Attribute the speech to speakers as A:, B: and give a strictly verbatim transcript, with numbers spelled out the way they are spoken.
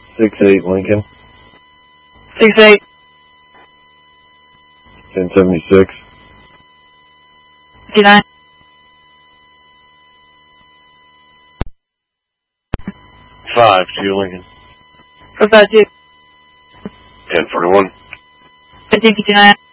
A: Six eight Lincoln.
B: Six eight.
A: Ten seventy six.
B: Fifty nine.
A: Five two Lincoln.
B: Four five two.
A: Ten forty one.
B: Fifteen fifty nine.